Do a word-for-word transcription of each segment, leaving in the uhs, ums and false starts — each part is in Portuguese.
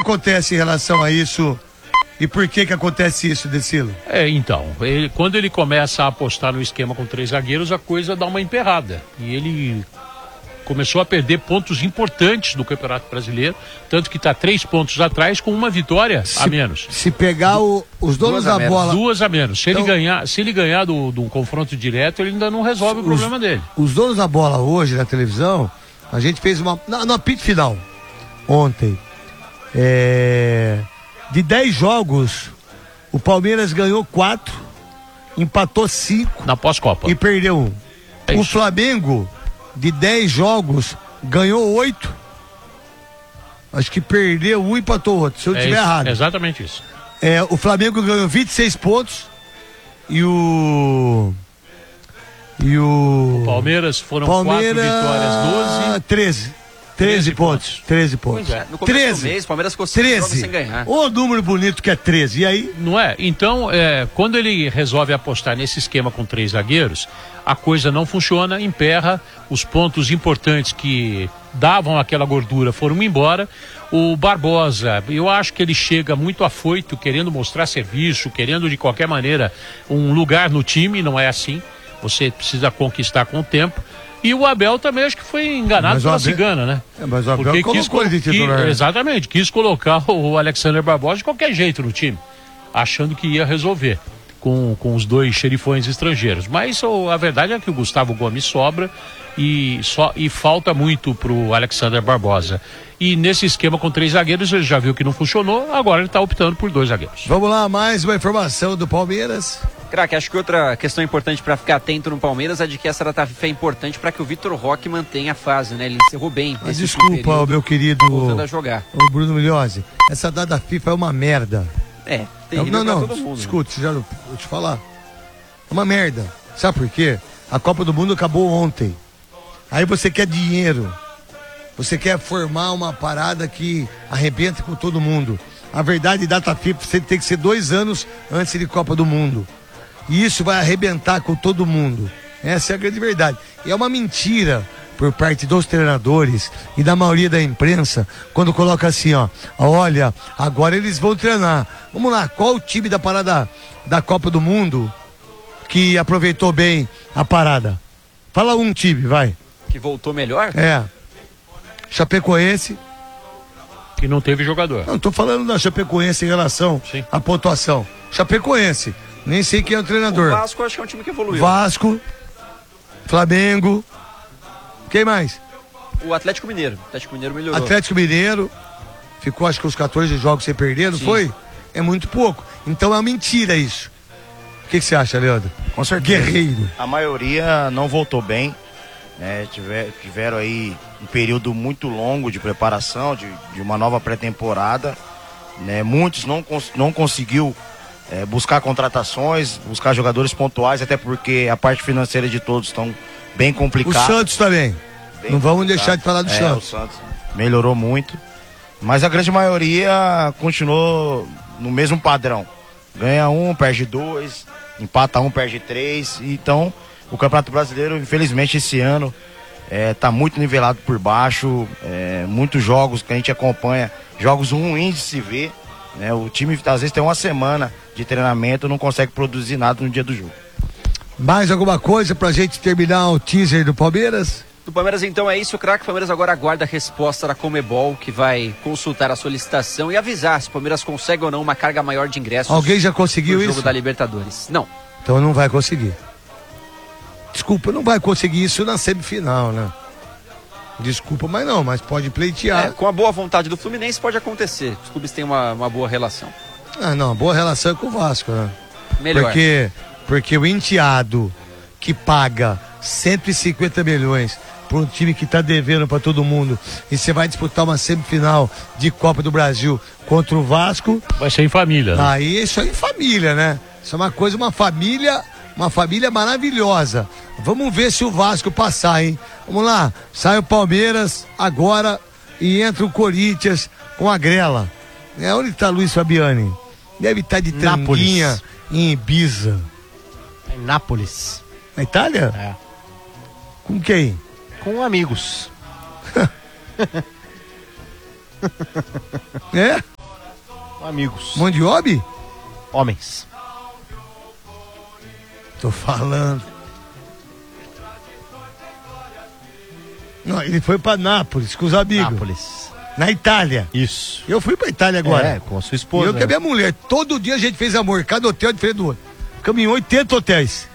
acontece em relação a isso? E por que que acontece isso, Decilo? É, então, ele, quando ele começa a apostar no esquema com três zagueiros, a coisa dá uma emperrada. E ele começou a perder pontos importantes do Campeonato Brasileiro, tanto que está três pontos atrás com uma vitória se, a menos. Se pegar o, os donos da bola... Duas a menos. Se então, ele ganhar, se ele ganhar do, do confronto direto, ele ainda não resolve os, o problema dele. Os donos da bola hoje na televisão, a gente fez uma... No apito final, ontem, é... de dez jogos, o Palmeiras ganhou quatro, empatou cinco. Na pós-copa. E perdeu um. É o isso. Flamengo, de dez jogos, ganhou oito. Acho que perdeu um e empatou outro, se eu é estiver isso, errado. É exatamente isso. É, o Flamengo ganhou vinte e seis pontos e o... E o... O Palmeiras foram Palmeiras... quatro vitórias, doze. treze. treze pontos. treze pontos. Pois é, no começo treze. do mês, o Palmeiras ficou cinco jogos sem ganhar. O número bonito que é treze. E aí? Não é? Então, é, quando ele resolve apostar nesse esquema com três zagueiros, a coisa não funciona, emperra, os pontos importantes que davam aquela gordura foram embora. O Barbosa, eu acho que ele chega muito afoito, querendo mostrar serviço, querendo de qualquer maneira um lugar no time, não é assim. Você precisa conquistar com o tempo. E o Abel também acho que foi enganado mas pela Abel... cigana, né? É, mas o Abel Porque colocou quis, ele de titular. que, exatamente, quis colocar o Alexander Barbosa de qualquer jeito no time, achando que ia resolver com, com os dois xerifões estrangeiros. Mas oh, a verdade é que o Gustavo Gomes sobra e, só, e falta muito pro Alexander Barbosa. E nesse esquema com três zagueiros, ele já viu que não funcionou, agora ele está optando por dois zagueiros. Vamos lá, mais uma informação do Palmeiras. Craque, acho que outra questão importante para ficar atento no Palmeiras é de que essa data FIFA é importante para que o Vitor Roque mantenha a fase, né? Ele encerrou bem. Mas desculpa, o meu querido voltando a jogar. O Bruno Milhose, essa data FIFA é uma merda. É, terrível não, não, pra todo mundo. Escute, já vou te falar. É uma merda. Sabe por quê? A Copa do Mundo acabou ontem. Aí você quer dinheiro. Você quer formar uma parada que arrebenta com todo mundo. A verdade, data FIFA você tem que ser dois anos antes de Copa do Mundo. E isso vai arrebentar com todo mundo. Essa é a grande verdade. E é uma mentira por parte dos treinadores e da maioria da imprensa, quando coloca assim, ó, olha, agora eles vão treinar. Vamos lá, qual o time da parada da Copa do Mundo que aproveitou bem a parada? Fala um time, vai. Que voltou melhor? É. Chapecoense. Que não teve jogador. Não, tô falando da Chapecoense em relação Sim. à pontuação. Chapecoense. Nem sei quem é o treinador. O Vasco acho que é um time que evoluiu. Vasco, Flamengo. Quem mais? O Atlético Mineiro. O Atlético Mineiro melhorou. Atlético Mineiro. Ficou acho que os quatorze jogos sem perder, não Sim. foi? É muito pouco. Então é uma mentira isso. O que você acha, Leandro? Com certeza. Guerreiro. A maioria não voltou bem. Né? Tiver, tiveram aí um período muito longo de preparação, de, de uma nova pré-temporada. Né? Muitos não, cons não conseguiu É, buscar contratações, buscar jogadores pontuais, até porque a parte financeira de todos estão bem complicada. O Santos também. Bem Não vamos complicado. deixar de falar do é, Santos. O Santos melhorou muito, mas a grande maioria continuou no mesmo padrão. Ganha um, perde dois, empata um, perde três. Então, o Campeonato Brasileiro, infelizmente, esse ano está é, muito nivelado por baixo. É, muitos jogos que a gente acompanha, jogos ruins de se ver. Né? O time, às vezes, tem uma semana de treinamento, não consegue produzir nada no dia do jogo. Mais alguma coisa pra gente terminar o teaser do Palmeiras? Do Palmeiras, então, é isso, craque. O Palmeiras agora aguarda a resposta da Conmebol, que vai consultar a solicitação e avisar se o Palmeiras consegue ou não uma carga maior de ingressos. Alguém já conseguiu no jogo isso? da Libertadores. Não. Então não vai conseguir. Desculpa, não vai conseguir isso na semifinal, né? Desculpa, mas não, mas pode pleitear. É, com a boa vontade do Fluminense pode acontecer. Os clubes têm uma, uma boa relação. Ah, não, boa relação é com o Vasco, né? Melhor. Porque, porque o enteado que paga cento e cinquenta milhões por um time que tá devendo para todo mundo e você vai disputar uma semifinal de Copa do Brasil contra o Vasco. Vai ser em família, né? Aí isso aí é família, né? Isso é uma coisa, uma família, uma família maravilhosa. Vamos ver se o Vasco passar, hein? Vamos lá, sai o Palmeiras agora e entra o Corinthians com a grela. É, onde está Luiz Fabiani? Deve estar de tanguinha em Ibiza. Em Nápoles. Na Itália? É. Com quem? Com amigos. É? Amigos. Mondiobi? Homens. Tô falando. Não, ele foi pra Nápoles com os amigos. Nápoles. Na Itália. Isso. Eu fui pra Itália agora. É, com a sua E esposa. eu com a minha mulher. Todo dia a gente fez amor. Cada hotel diferente do outro. Ficamos em oitenta hotéis.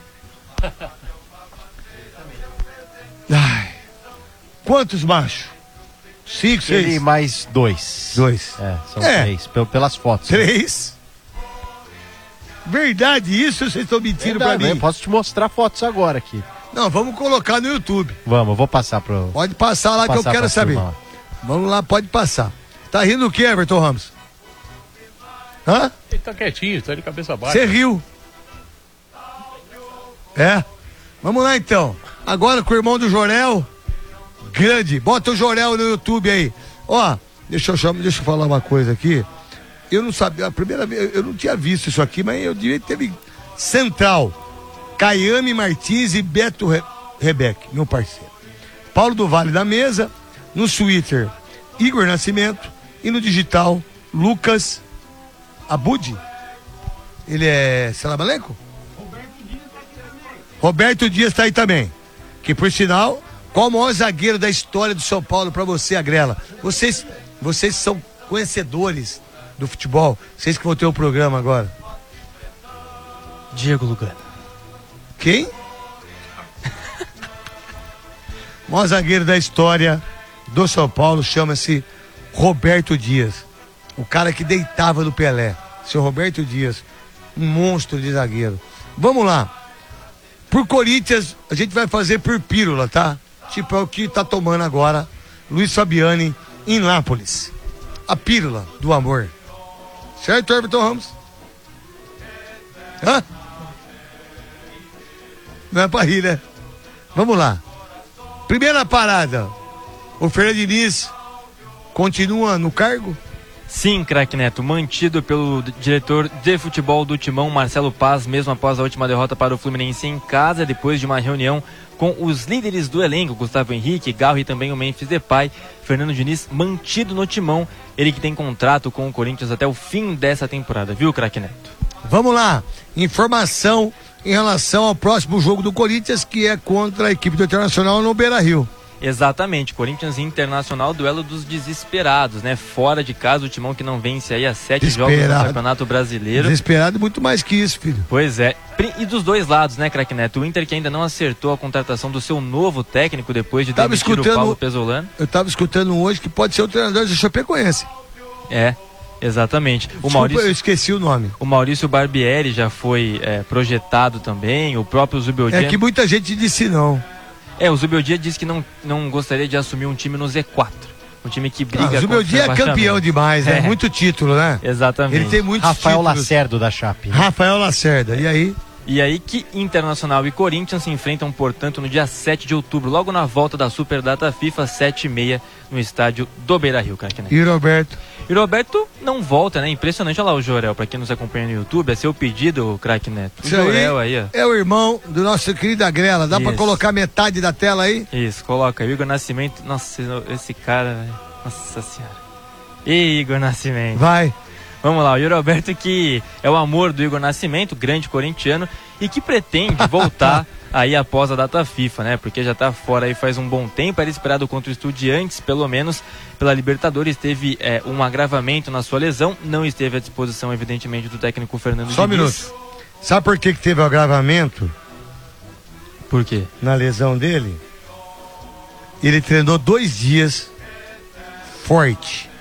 Ai. Quantos machos? Cinco, seis? Ele mais dois. Dois. É, são É. três, pel- pelas fotos. né? Três? Verdade isso ou vocês estão mentindo Verdade, pra mim? né? Posso te mostrar fotos agora aqui. Não, vamos colocar no YouTube. Vamos, eu vou passar pro... Pode passar lá que eu passar quero pra saber. turma lá. Vamos lá, pode passar. Tá rindo o que, Everton Ramos? Hã? Ele tá quietinho, tá de cabeça baixa. Você riu. É? Vamos lá então. Agora com o irmão do Jorel. Grande. Bota o Jorel no YouTube aí. Ó, deixa eu, chamar, deixa eu falar uma coisa aqui. Eu não sabia, a primeira vez, eu não tinha visto isso aqui, mas eu diria que teve Central. Caiame Martins e Beto Re, Rebeque, meu parceiro. Paulo do Vale da mesa. No Twitter, Igor Nascimento. E no digital, Lucas Abud. Ele é Salabalenco? Roberto Dias tá aí também. Que por sinal, qual o maior zagueiro da história do São Paulo pra você, Agrela? Vocês, vocês são conhecedores do futebol. Vocês que vão ter o programa agora. Diego Lugano. Quem? O maior zagueiro da história do São Paulo chama-se Roberto Dias. O cara que deitava no Pelé. Seu Roberto Dias. Um monstro de zagueiro. Vamos lá. Por Corinthians, a gente vai fazer por pílula, tá? Tipo, é o que tá tomando agora Luiz Fabiani em Nápoles. A pílula do amor. Certo, Everton Ramos? Hã? Não é pra rir, né? Vamos lá. Primeira parada. O Fernando Diniz continua no cargo? Sim, craque Neto, mantido pelo diretor de futebol do Timão, Marcelo Paz, mesmo após a última derrota para o Fluminense em casa, depois de uma reunião com os líderes do elenco, Gustavo Henrique, Garro e também o Memphis Depay. Fernando Diniz mantido no Timão, ele que tem contrato com o Corinthians até o fim dessa temporada, viu, craque Neto? Vamos lá, informação em relação ao próximo jogo do Corinthians, que é contra a equipe do Internacional no Beira-Rio. Exatamente, Corinthians e Internacional, duelo dos desesperados, né? Fora de casa, o Timão que não vence aí há sete jogos no Campeonato Brasileiro. Desesperado muito mais que isso, filho. Pois é, e dos dois lados, né, craque Neto? O Inter que ainda não acertou a contratação do seu novo técnico depois de tava demitir o Paulo Pesolano. Eu tava escutando hoje que pode ser o treinador do Chapecoense. É, exatamente. O Desculpa, Maurício, eu esqueci o nome. O Maurício Barbieri já foi é, projetado também, o próprio Zubeldia. É que muita gente disse não. É, o Zubeldia disse que não, não gostaria de assumir um time no Z quatro. Um time que briga ah, o Zubeldia é campeão demais, né? É. Muito título, né? Exatamente. Ele tem muitos Rafael títulos. Lacerda da Chape. Né? Rafael Lacerda, e aí? E aí que Internacional e Corinthians se enfrentam, portanto, no dia sete de outubro, logo na volta da Superdata FIFA, sete e meia, no estádio do Beira-Rio, craque Neto. E o Roberto? E o Roberto não volta, né? Impressionante. Olha lá o Jorel, pra quem nos acompanha no YouTube, é seu pedido, craque Neto. O Isso Jorel aí, aí, ó. É o irmão do nosso querido Agrela. Dá Isso. pra colocar metade da tela aí? Isso, coloca. Igor Nascimento. Nossa, esse cara, velho. Nossa senhora. E Igor Nascimento. Vai. Vamos lá, o Yuri Alberto, que é o amor do Igor Nascimento, grande corintiano, e que pretende voltar aí após a data FIFA, né? Porque já tá fora aí faz um bom tempo, era esperado contra o Estudiantes, pelo menos pela Libertadores, teve é, um agravamento na sua lesão, não esteve à disposição, evidentemente, do técnico Fernando Só um Diniz. minuto. Sabe por que que teve o agravamento? Por quê? Na lesão dele? Ele treinou dois dias forte.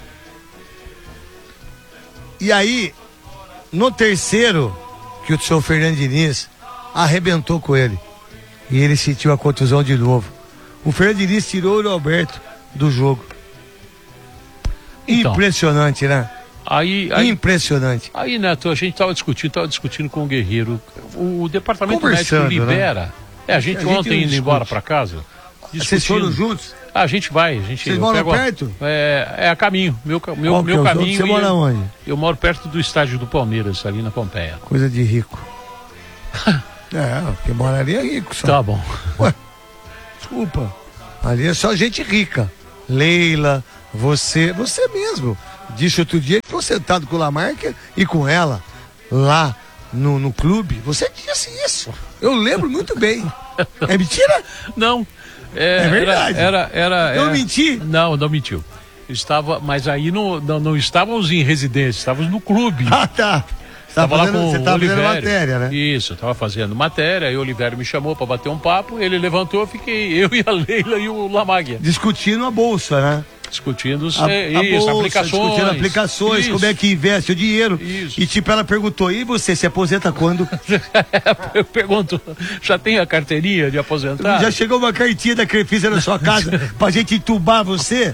E aí, no terceiro, que o seu Fernando Diniz arrebentou com ele. E ele sentiu a contusão de novo. O Fernando Diniz tirou o Roberto do jogo. Então, impressionante, né? Aí, aí, impressionante. Aí, Neto, a gente estava discutindo, tava discutindo com o Guerreiro. O, o departamento médico Conversando, libera. né? É, a gente A gente ontem não indo discute. embora para casa. Vocês foram discutindo. juntos? Ah, a gente vai. A gente, Vocês eu moram pego, perto? É, é a caminho. Meu, ca- meu, Qual que é meu o- caminho. Você e mora eu, onde? eu moro perto do estádio do Palmeiras, ali na Pompeia. Coisa de rico. É, quem mora ali é rico só. Tá bom. Ué, desculpa. Ali é só gente rica. Leila, você, você mesmo. disse outro dia que ficou sentado com o Lamarca e com ela lá no, no clube. Você disse isso. Eu lembro muito bem. É mentira? Não. É, é verdade. Era, era, era, eu era... menti? Não, não mentiu. Estava, mas aí não, não, não estávamos em residência, estávamos no clube. Ah, tá. Estava lá fazendo, com você o estava fazendo Olivério. matéria, né? Isso, estava fazendo matéria, aí o Olivério me chamou para bater um papo, ele levantou, fiquei eu e a Leila e o Lamáguia. Discutindo a bolsa, né? Discutindo a, é, a isso, bolsa, aplicações. discutindo aplicações, isso. como é que investe o dinheiro. Isso. E tipo, ela perguntou, e você se aposenta quando? Eu pergunto, já tem a carteirinha de aposentar? Já chegou uma cartinha da Crefisa na sua casa pra gente entubar você?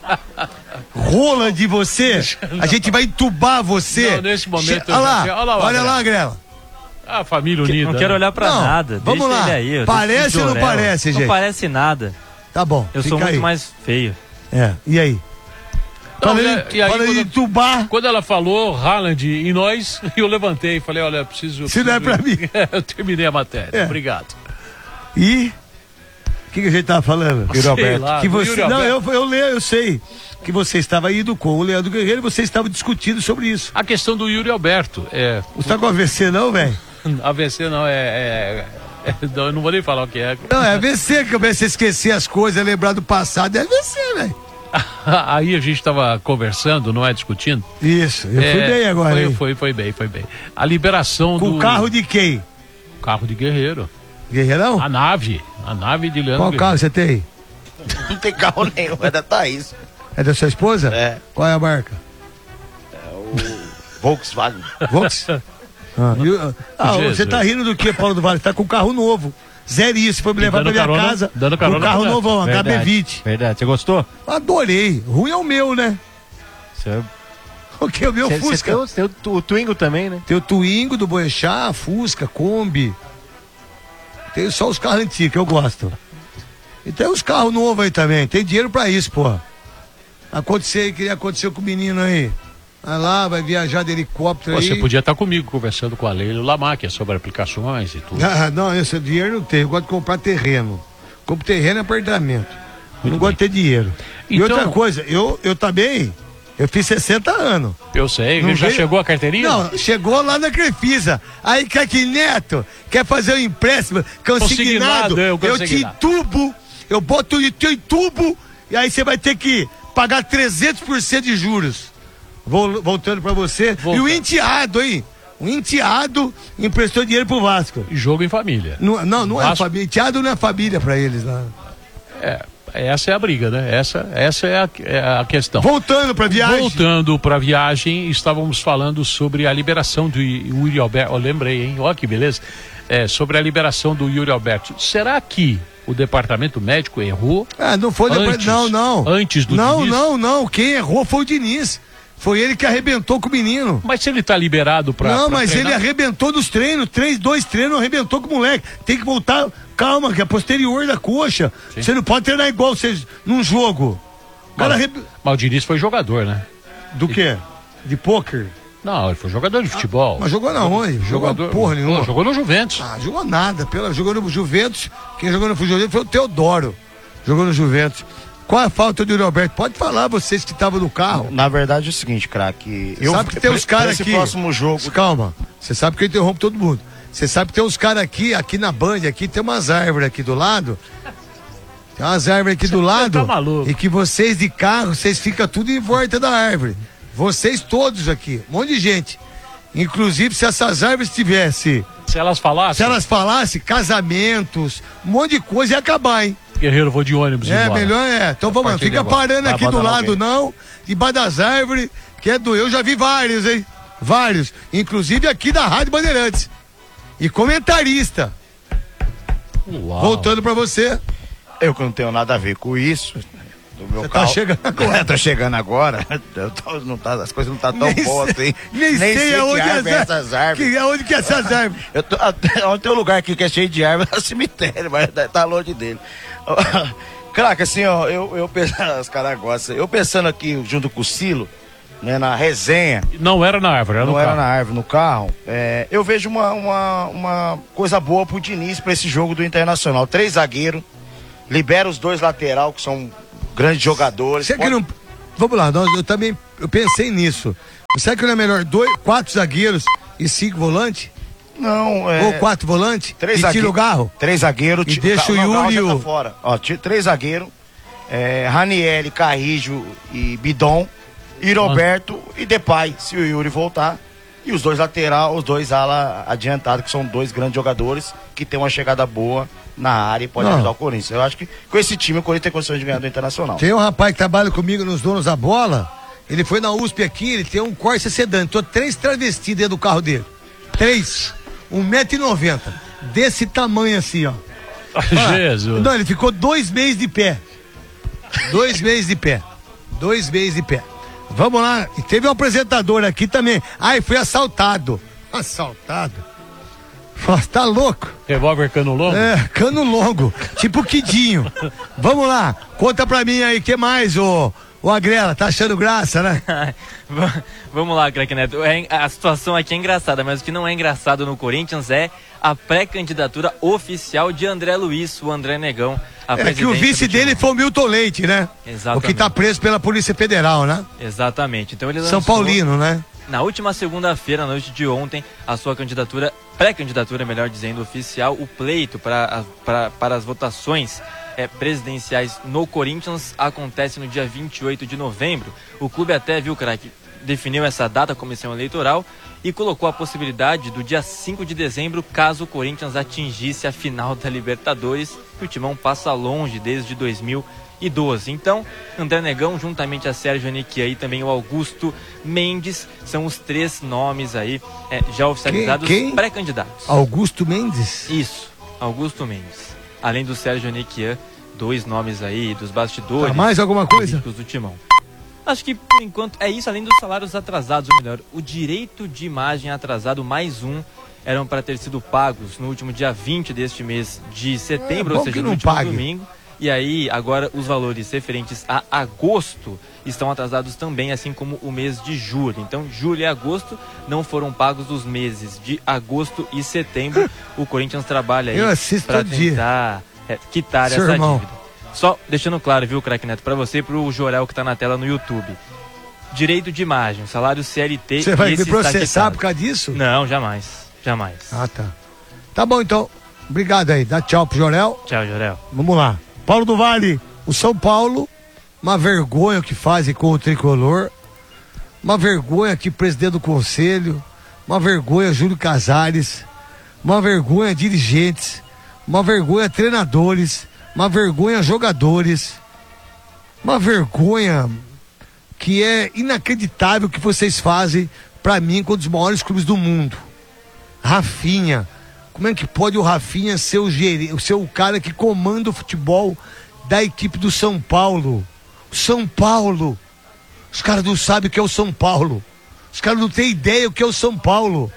Rola de você? Não. A gente vai entubar você? Não, nesse momento... Che... Olha lá, olha lá, olha lá, Grela. A família unida. Não quero olhar pra não, nada. Vamos Deixa lá. ele aí, parece ou não parece, gente? Não parece nada. Tá bom. Eu sou muito aí. mais feio. É, e aí? Não, Fala, e aí, fala quando, de entubar. Quando ela falou Haaland e nós, eu levantei e falei, olha, preciso... Se não é pra mim. Eu terminei a matéria, é. Obrigado. E... O que, que a gente tava falando? Sei Alberto. Lá, que você, não, eu, eu leio, eu sei. Que você estava indo com o Leandro Guerreiro e você estava discutindo sobre isso. A questão do Yuri Alberto. É... Você tá com A V C não, velho? A V C não, é... é, é não, eu não vou nem falar o que é. Não, é A V C, que começa a esquecer as coisas, lembrar do passado, é A V C, velho. Aí a gente estava conversando, não é discutindo? Isso, eu é, fui bem agora. Foi, foi, foi bem, foi bem. A liberação com do... o carro de quem? O carro de Guerreiro. Guerreirão? A nave, a nave de Leandro Qual Guerreiro. carro você tem? Não tem carro nenhum, é da Thaís. É da sua esposa? É. Qual é a marca? É o Volkswagen. Volks? Ah, eu, ah, você tá rindo do que, Paulo do Vale? Você tá com um carro novo. Zero isso, foi me levar pra minha carona, casa. Dando carona um carro pra novão, H B vinte. Verdade, você gostou? Adorei. Ruim é o meu, né? Você... O que? O meu Cê, Fusca. Você tem, tem o, o Twingo também, né? Tem o Twingo do Boechat, Fusca, Kombi. Tem só os carros antigos que eu gosto. E tem os carros novos aí também. Tem dinheiro pra isso, porra. Aconteceu aí, que aconteceu com o menino aí. Vai lá, vai viajar de helicóptero Pô, aí. Você podia estar comigo conversando com a Leila e o Lamáquia sobre aplicações e tudo. Ah, não, esse dinheiro não tem. Eu gosto de comprar terreno. Compro terreno e apartamento. Eu não gosto de ter dinheiro. E Então- outra coisa, eu, eu também, eu fiz sessenta anos. Eu sei, Não já veio- chegou a carteirinha? Não, chegou lá na Crefisa. Aí quer que Neto quer fazer um empréstimo consignado, Consignado, é, o eu te consignado. entubo, eu boto o teu entubo e aí você vai ter que pagar trezentos por cento de juros. Vol- Voltando pra você. Volta. E o enteado, hein? O enteado emprestou dinheiro pro Vasco. Jogo em família. Não, não, não é Vasco- família. Enteado não é família pra eles lá. É, essa é a briga, né? Essa, essa é, a, é a questão. Voltando pra viagem. Voltando para a viagem, estávamos falando sobre a liberação do Yuri Alberto. Oh, lembrei, hein? Ó, que beleza. É, sobre a liberação do Yuri Alberto. Será que o departamento médico errou? Ah, não foi depois. Antes- Não, não. antes do Não, Diniz? não, não. Quem errou foi o Diniz. Foi ele que arrebentou com o menino. Mas se ele está liberado para. Não, mas ele arrebentou nos treinos. Três, dois treinos, arrebentou com o moleque. Tem que voltar. Calma, que é posterior da coxa. Sim. Você não pode treinar igual você num jogo. O cara Mas, arreb... mas o Diniz foi jogador, né? Do quê? De pôquer? Não, ele foi jogador de futebol. Mas jogou na onde? Jogou Jogador. porra nenhuma. Pô, jogou no Juventus. Ah, jogou nada. Pela, jogou no Juventus. Quem jogou no Juventus foi o Teodoro. Jogou no Juventus. Qual a falta do Yuri Alberto? Pode falar, vocês que estavam no carro. Na verdade é o seguinte, craque. Você sabe que tem uns caras esse aqui. próximo jogo. Calma. Você sabe que eu interrompo todo mundo. Você sabe que tem uns caras aqui, aqui na Band, aqui tem umas árvores aqui do lado. Tem umas árvores aqui do lado. tá maluco. E que vocês de carro, vocês ficam tudo em volta da árvore. Vocês todos aqui, um monte de gente. Inclusive, se essas árvores tivessem, Se elas falassem. se elas falassem casamentos, um monte de coisa ia acabar, hein? Guerreiro, vou de ônibus É, embora. melhor é. Então vamos, partir de fica agora. parando Vai aqui do abandonar lado, alguém. não. Debaixo das árvores, que é do. Eu já vi vários, hein? Vários. Inclusive aqui da Rádio Bandeirantes. E comentarista. Uau. Voltando pra você. Eu que não tenho nada a ver com isso. Do meu Você tá carro. chegando agora. Eu tô chegando agora. Eu tô- não tá, as coisas não tá tão Nem boas sei- assim. Nem, sei, que aonde árvore é as essas árvores. Que, aonde que é essas árvores? Eu tô, onde tem um lugar aqui que é cheio de árvore, é o cemitério, mas tá longe dele. Caraca, assim, ó, eu, eu pensando, os caras gostam. Eu pensando aqui junto com o Silo, né, na resenha, Não era na árvore, era não no era carro. na árvore, no carro, é, eu vejo uma, uma, uma coisa boa pro Diniz pra esse jogo do Internacional. Três zagueiros, libera os dois lateral, que são grandes jogadores. Você que Pode- não. Vamos lá, nós, eu também eu pensei nisso. Será que não é melhor dois, quatro zagueiros e cinco volantes? Não, é... Ou quatro volantes? Três e zague... tira o Garro? Três zagueiros. E deixa o Yuri e o... Tá fora. Ó, tira, três zagueiros. É, Ranieri, Carrijo e Bidon. E Roberto e Depay, se o Yuri voltar. E os dois lateral, os dois ala adiantados, que são dois grandes jogadores que tem uma chegada boa na área e pode Não. ajudar o Corinthians. Eu acho que com esse time o Corinthians tem condições de ganhar do Internacional. Tem um rapaz que trabalha comigo nos Donos da Bola. Ele foi na U S P aqui, ele tem um Corsa sedã. Tô três travestis dentro do carro dele. Três. Um metro e noventa. Desse tamanho assim, ó. Jesus. Não, ele ficou dois meses de pé. Dois meses de pé. Dois meses de pé. Vamos lá. E teve um apresentador aqui também. Ai, fui assaltado. Assaltado? Nossa, tá louco? Revólver cano longo? É, cano longo. Tipo Quidinho. Vamos lá. Conta pra mim aí, o que mais, ô... O Agrela, tá achando graça, né? Vamos lá, Craque Neto. É, a situação aqui é engraçada, mas o que não é engraçado no Corinthians é a pré-candidatura oficial de André Luiz, o André Negão. A É que o vice dele foi o Milton Leite, né? Exatamente. O que tá preso pela Polícia Federal, né? Exatamente. Então ele São lançou, Paulino, né? na última segunda-feira, na noite de ontem, a sua candidatura, pré-candidatura, melhor dizendo, oficial, o pleito para, para, para as votações É, presidenciais no Corinthians acontece no dia vinte e oito de novembro. O clube até, viu, craque, definiu essa data, a comissão eleitoral, e colocou a possibilidade do dia cinco de dezembro, caso o Corinthians atingisse a final da Libertadores, que o Timão passa longe desde dois mil e doze. Então, André Negão, juntamente a Sérgio Aniquia e também o Augusto Mendes, são os três nomes aí é, já oficializados, Quem? Quem? pré-candidatos. Augusto Mendes? Isso, Augusto Mendes. Além do Sérgio Aniquia, dois nomes aí dos bastidores. Tá, mais alguma coisa? Do Timão. Acho que por enquanto é isso, além dos salários atrasados, ou melhor, o direito de imagem atrasado, mais um, eram para ter sido pagos no último dia vinte deste mês de setembro, É, ou bom seja, que no não último pague. domingo. E aí, agora, os valores referentes a agosto estão atrasados também, assim como o mês de julho. Então, julho e agosto não foram pagos dos meses de agosto e setembro. O Corinthians trabalha Eu aí assisto para todo dia. tentar é, quitar Seu essa irmão. dívida. Só deixando claro, viu, Craque Neto, para você e para o Jorel que está na tela no YouTube. Direito de imagem, salário C L T. Você vai esse me processar está por causa disso? Não, jamais. Jamais. Ah, tá. Tá bom, então. Obrigado aí. Dá tchau pro Jorel. Tchau, Jorel. Vamos lá. Paulo do Vale, o São Paulo, uma vergonha o que fazem com o Tricolor, uma vergonha aqui, presidente do conselho, uma vergonha Júlio Casares, uma vergonha dirigentes, uma vergonha treinadores, uma vergonha jogadores, uma vergonha que é inacreditável que vocês fazem pra mim com um dos maiores clubes do mundo. Rafinha. Como é que pode o Rafinha ser o, gere... ser o cara que comanda o futebol da equipe do São Paulo? São Paulo. Os caras não sabem o que é o São Paulo. Os caras não têm ideia o que é o São Paulo.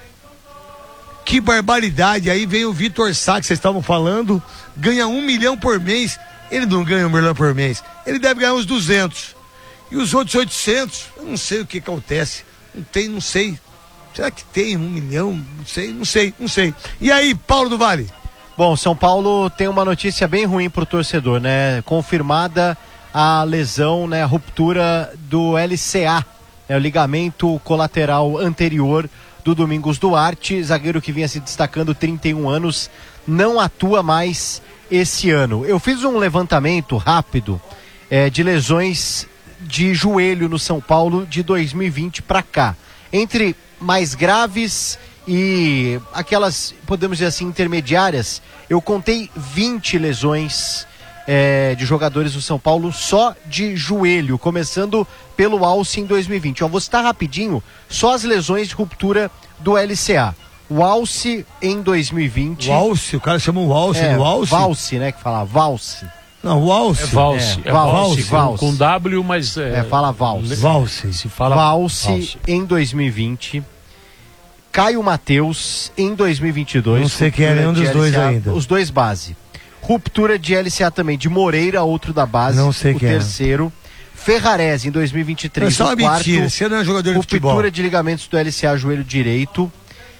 Que barbaridade. Aí vem o Vitor Sá, que vocês estavam falando, ganha um milhão por mês. Ele não ganha um milhão por mês. Ele deve ganhar uns duzentos. E os outros oitocentos, eu não sei o que acontece. Não tem, não sei. Será que tem um milhão? Não sei, não sei, não sei. E aí, Paulo do Vale? Bom, São Paulo tem uma notícia bem ruim pro torcedor, né? Confirmada a lesão, né? A ruptura do L C A, né? O ligamento colateral anterior do Domingos Duarte, zagueiro que vinha se destacando, trinta e um anos, não atua mais esse ano. Eu fiz um levantamento rápido é, de lesões de joelho no São Paulo de dois mil e vinte para cá. Entre mais graves e aquelas, podemos dizer assim, intermediárias, eu contei vinte lesões é, de jogadores do São Paulo só de joelho, começando pelo Alce em dois mil e vinte. Eu vou citar rapidinho só as lesões de ruptura do L C A. O Alce em dois mil e vinte. O Alce, o cara chama o Alce, é, o Alce? Valse, né, que fala, Valse. Não, o Alce. É Valse. É, É, Valse, Valse. Valse. Com W, mas é... É, fala Valse. Valse. Se fala Valse, Valse. em dois mil e vinte. Caio Mateus em dois mil e vinte e dois. Não sei quem é ruptura nenhum dos de dois L C A, ainda. Os dois base. Ruptura de L C A também de Moreira, outro da base. Não sei o quem é. terceiro. Ferrarese em dois mil e vinte e três. É só uma o quarto. mentira, você não é jogador de futebol. Ruptura de ligamentos do L C A joelho direito.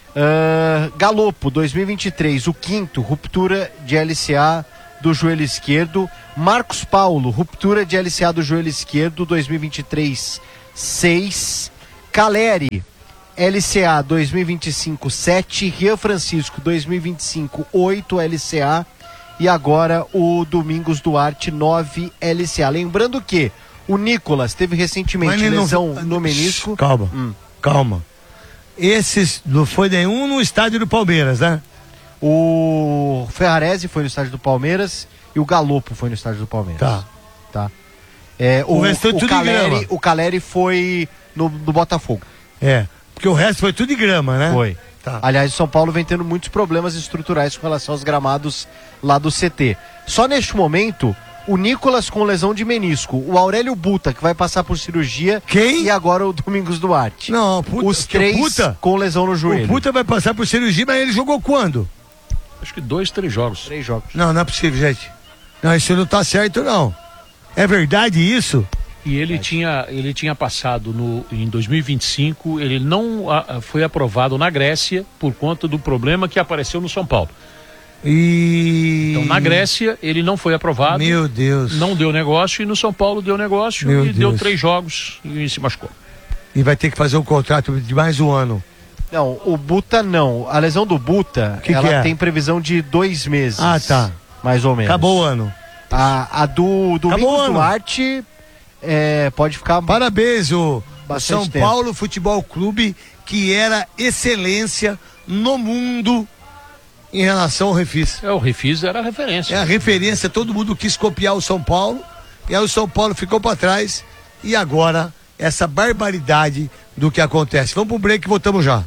Uh, Galopo, dois mil e vinte e três, o quinto, ruptura de L C A do joelho esquerdo. Marcos Paulo, ruptura de L C A do joelho esquerdo, dois mil e vinte e três, seis. Caleri, L C A dois mil e vinte e cinco, sete. Rian Francisco, dois mil e vinte e cinco, oito L C A. E agora o Domingos Duarte, nove L C A. Lembrando que o Nicolas teve recentemente lesão não... no menisco. Calma, hum. calma. Esses não foi nenhum no estádio do Palmeiras, né? O Ferrarese foi no estádio do Palmeiras e o Galopo foi no estádio do Palmeiras. Tá. Tá. É, o, o resto o, tudo Caleri, grama. o Caleri foi no, no Botafogo. É, porque o resto foi tudo de grama, né? Foi. Tá. Aliás, o São Paulo vem tendo muitos problemas estruturais com relação aos gramados lá do C T. Só neste momento, o Nicolas com lesão de menisco, o Aurélio Buta, que vai passar por cirurgia, Quem? E agora o Domingos Duarte. Não, puta, os três Puta, com lesão no joelho. O Puta vai passar por cirurgia, mas ele jogou quando? Acho que dois, três jogos. Três jogos. Não, não é possível, gente. Não, isso não tá certo, não. É verdade isso? E ele tinha, ele tinha passado no, em dois mil e vinte e cinco, ele não a, foi aprovado na Grécia por conta do problema que apareceu no São Paulo. E... Então na Grécia ele não foi aprovado. Meu Deus. Não deu negócio e no São Paulo deu negócio Meu e Deus. deu três jogos e se machucou. E vai ter que fazer um contrato de mais um ano. Não, o Buta não. A lesão do Buta, Que ela que é? tem previsão de dois meses. Ah, tá. Mais ou menos. Acabou o ano. A, a do Acabou o Domingos ano. Duarte é, pode ficar... Parabéns, o Bastante São tempo. Paulo Futebol Clube, que era excelência no mundo em relação ao Refis. É, o Refis era a referência. É a referência, todo mundo quis copiar o São Paulo, e aí o São Paulo ficou para trás, e agora essa barbaridade do que acontece. Vamos pro break e voltamos já.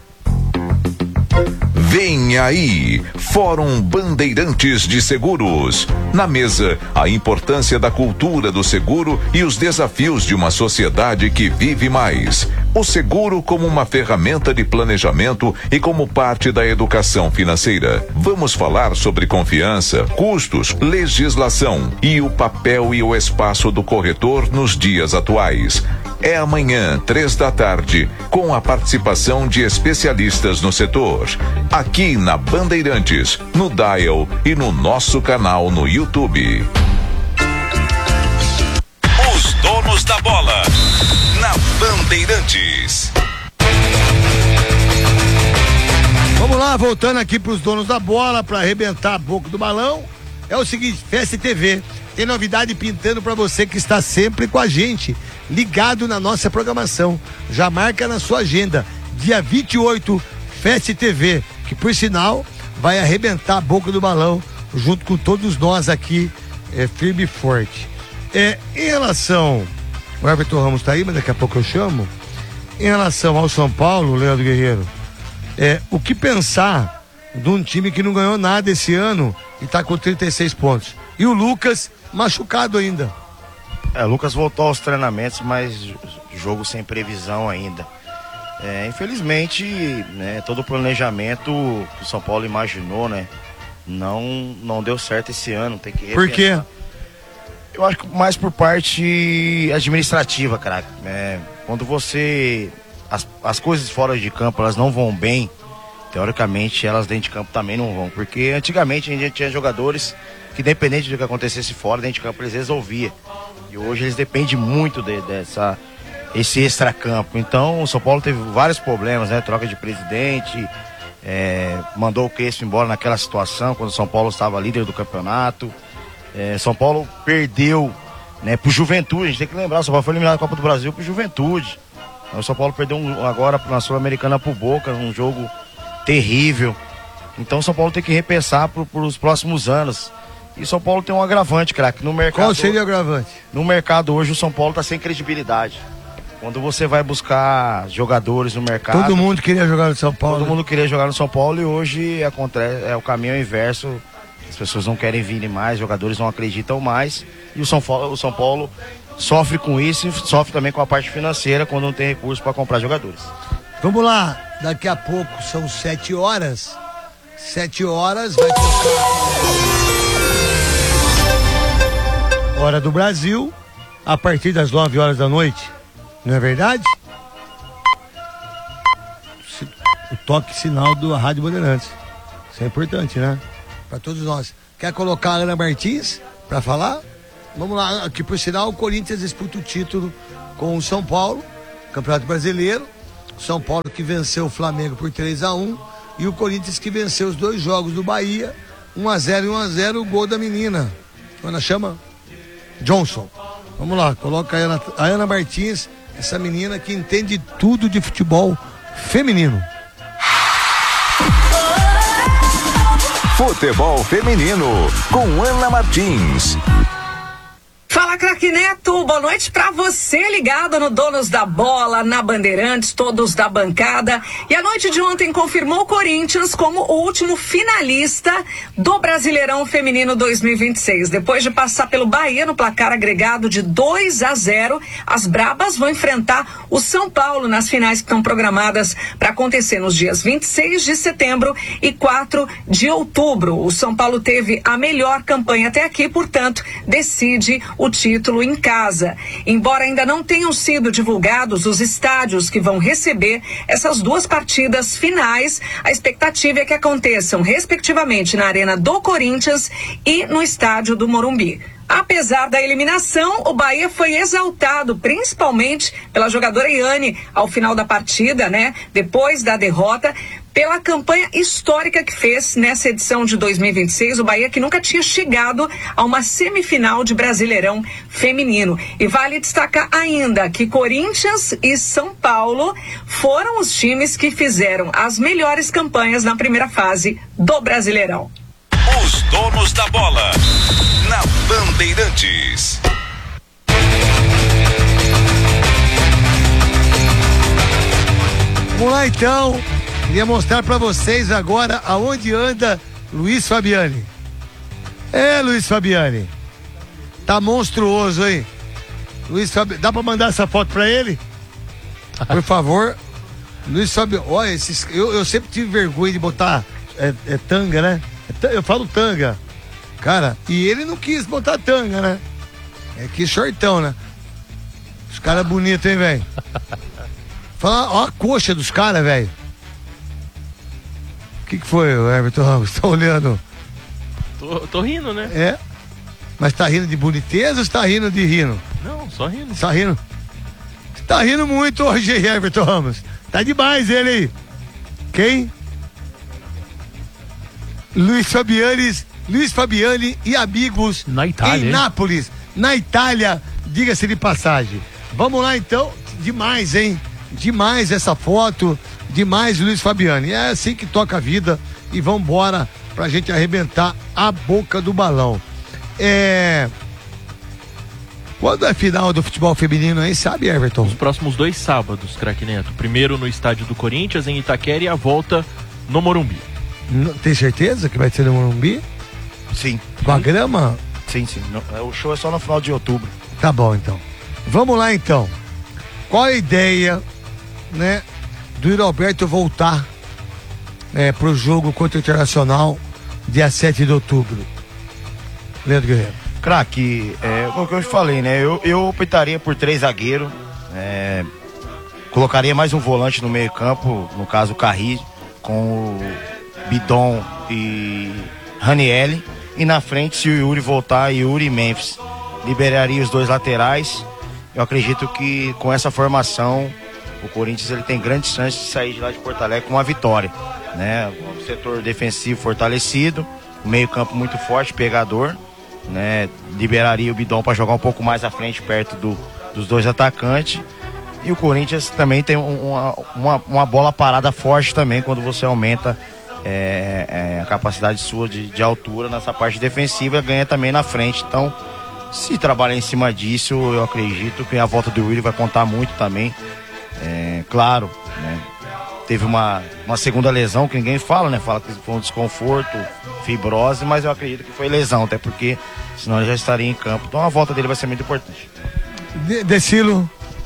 Vem aí, Fórum Bandeirantes de Seguros. Na mesa, a importância da cultura do seguro e os desafios de uma sociedade que vive mais. O seguro como uma ferramenta de planejamento e como parte da educação financeira. Vamos falar sobre confiança, custos, legislação e o papel e o espaço do corretor nos dias atuais. É amanhã, três da tarde, com a participação de especialistas no setor. Aqui na Bandeirantes, no Dial e no nosso canal no YouTube. Os donos da bola, na Bandeirantes. Vamos lá, voltando aqui pros donos da bola, para arrebentar a boca do balão. É o seguinte, Festa T V tem novidade pintando para você que está sempre com a gente, ligado na nossa programação. Já marca na sua agenda, dia vinte e oito, Festa T V, que por sinal vai arrebentar a boca do balão junto com todos nós aqui, é, firme e forte. É, em relação, o Everton Ramos tá aí, mas daqui a pouco eu chamo. Em relação ao São Paulo, Leandro Guerreiro, é, o que pensar de um time que não ganhou nada esse ano e tá com trinta e seis pontos? E o Lucas machucado ainda. É, o Lucas voltou aos treinamentos, mas jogo sem previsão ainda. É, infelizmente, né, todo o planejamento que o São Paulo imaginou, né, não, não deu certo esse ano. Tem que repensar. Por quê? Eu acho que mais por parte administrativa, cara. É, quando você... As, as coisas fora de campo, elas não vão bem, teoricamente, elas dentro de campo também não vão. Porque antigamente a gente tinha jogadores que, independente do que acontecesse fora, dentro de campo, eles resolviam. E hoje eles dependem muito de, dessa, esse extracampo. Então o São Paulo teve vários problemas, né? Troca de presidente, é, mandou o Crespo embora naquela situação, quando o São Paulo estava líder do campeonato. É, São Paulo perdeu, né, pro Juventude. A gente tem que lembrar, o São Paulo foi eliminado da Copa do Brasil pro Juventude. Então, o São Paulo perdeu um, agora na Sul-Americana pro Boca, um jogo terrível. Então o São Paulo tem que repensar pro, pros próximos anos. E São Paulo tem um agravante, craque, no mercado. Qual seria o agravante? No mercado hoje o São Paulo tá sem credibilidade. Quando você vai buscar jogadores no mercado... Todo mundo queria jogar no São Paulo. Todo mundo queria jogar no São Paulo e hoje acontece, é o caminho inverso. As pessoas não querem vir mais, jogadores não acreditam mais. E o São Paulo, o São Paulo sofre com isso e sofre também com a parte financeira quando não tem recurso para comprar jogadores. Vamos lá, daqui a pouco são sete horas. Sete horas vai tocar Hora do Brasil, a partir das nove horas da noite. Não é verdade? O toque sinal da Rádio Bandeirantes. Isso é importante, né? Para todos nós. Quer colocar a Ana Martins para falar? Vamos lá, que por sinal o Corinthians disputa o título com o São Paulo Campeonato Brasileiro. São Paulo que venceu o Flamengo por três a um e o Corinthians que venceu os dois jogos do Bahia, um a zero e um a zero, o gol da menina. Como ela chama? Johnson. Vamos lá, coloca a Ana, a Ana Martins, essa menina que entende tudo de futebol feminino. Futebol feminino com Ana Martins. Fala, craque Neto, boa noite pra você ligado no Donos da Bola, na Bandeirantes, todos da bancada. E a noite de ontem confirmou o Corinthians como o último finalista do Brasileirão Feminino dois mil e vinte e seis. Depois de passar pelo Bahia no placar agregado de dois a zero, as Brabas vão enfrentar o São Paulo nas finais que estão programadas para acontecer nos dias vinte e seis de setembro e quatro de outubro. O São Paulo teve a melhor campanha até aqui, portanto, decide o título em casa. Embora ainda não tenham sido divulgados os estádios que vão receber essas duas partidas finais, a expectativa é que aconteçam respectivamente na Arena do Corinthians e no estádio do Morumbi. Apesar da eliminação, o Bahia foi exaltado, principalmente pela jogadora Iane, ao final da partida, né? Depois da derrota, pela campanha histórica que fez nessa edição de dois mil e vinte e seis, o Bahia que nunca tinha chegado a uma semifinal de Brasileirão feminino. E vale destacar ainda que Corinthians e São Paulo foram os times que fizeram as melhores campanhas na primeira fase do Brasileirão. Os donos da bola na Bandeirantes. Vamos lá então. Queria mostrar pra vocês agora aonde anda Luiz Fabiani. É, Luiz Fabiani. Tá monstruoso, hein? Luiz Fabiani. Dá pra mandar essa foto pra ele? Por favor. Luiz Fabiani. Olha, esses... eu, eu sempre tive vergonha de botar é, é, tanga, né? Eu falo tanga. Cara, e ele não quis botar tanga, né? É que shortão, né? Os caras bonitos, hein, velho? Fala, ó a coxa dos caras, velho. O que, que foi, Everton Ramos? Tá olhando? Tô, tô rindo, né? É. Mas tá rindo de boniteza ou tá rindo de rindo? Não, só rindo. Tá rindo? Tá rindo muito hoje, Everton Ramos. Tá demais ele aí. Quem? Luiz Fabiani, Luiz Fabiani e amigos na Itália, em hein? Nápoles, na Itália, diga-se de passagem. Vamos lá então, demais, hein? Demais essa foto, demais Luiz Fabiani. É assim que toca a vida e vambora pra gente arrebentar a boca do balão. É... Quando é a final do futebol feminino aí, sabe, Everton? Os próximos dois sábados, craque Neto. Primeiro no estádio do Corinthians, em Itaquera, e a volta no Morumbi. Não, tem certeza que vai ser no Morumbi? Sim. Com a grama? Sim, sim. O show é só no final de outubro. Tá bom, então. Vamos lá, então. Qual a ideia, né, do Yuri Alberto voltar é, pro jogo contra o Internacional dia sete de outubro? Leandro Guerreiro. Craque, é o que eu te falei, né? Eu, eu optaria por três zagueiros. É, colocaria mais um volante no meio campo, no caso o Carri, com o Bidon e Ranielli, e na frente, se o Yuri voltar, Yuri e Memphis, liberaria os dois laterais. Eu acredito que com essa formação o Corinthians ele tem grandes chances de sair de lá de Porto Alegre com uma vitória, né? O setor defensivo fortalecido, o meio campo muito forte, pegador, né? Liberaria o Bidon para jogar um pouco mais à frente, perto do, dos dois atacantes. E o Corinthians também tem uma, uma, uma bola parada forte também, quando você aumenta É, é, a capacidade sua de, de altura nessa parte defensiva, ganha também na frente. Então, se trabalhar em cima disso, eu acredito que a volta do Yuri vai contar muito também. É, claro, né, teve uma, uma segunda lesão que ninguém fala, né? Fala que foi um desconforto, fibrose, mas eu acredito que foi lesão, até porque senão ele já estaria em campo. Então a volta dele vai ser muito importante. De, Decilo.